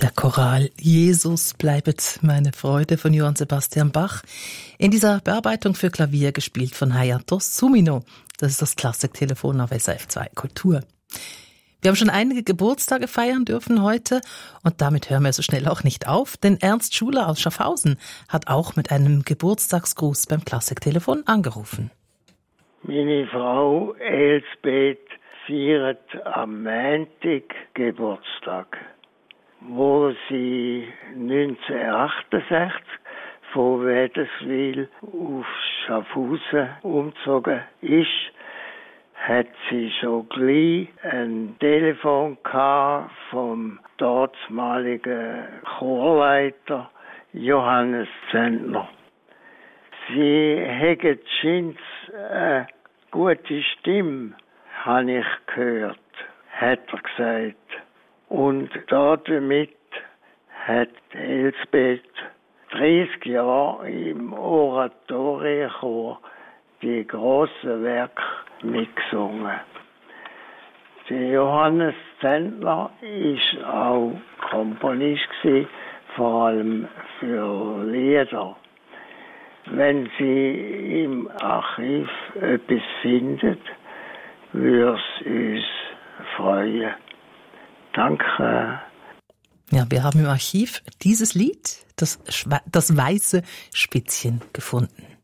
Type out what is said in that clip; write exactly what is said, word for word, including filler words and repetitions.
Der Choral Jesus bleibet meine Freude von Johann Sebastian Bach. In dieser Bearbeitung für Klavier gespielt von Hayato Sumino. Das ist das Klassiktelefon auf S R F zwei Kultur. Wir haben schon einige Geburtstage feiern dürfen heute und damit hören wir so schnell auch nicht auf, denn Ernst Schuler aus Schaffhausen hat auch mit einem Geburtstagsgruß beim Klassiktelefon angerufen. Meine Frau Elsbeth feiert am Montag Geburtstag, wo sie neunzehnhundertachtundsechzig von Wädenswil auf Schaffhausen umgezogen ist, hat sie schon gleich ein Telefon gehabt vom damaligen Chorleiter Johannes Zentner. Sie hätte scheint eine gute Stimme, habe ich gehört, hat er gesagt. Und damit hat Elsbeth dreißig Jahre im Oratorienchor die grossen Werke mitgesungen. Der Johannes Zentner war auch Komponist gewesen, vor allem für Lieder. Wenn Sie im Archiv etwas finden, würde es uns freuen. Danke. Ja, wir haben im Archiv dieses Lied, das, Schwe- das weiße Spitzchen, gefunden.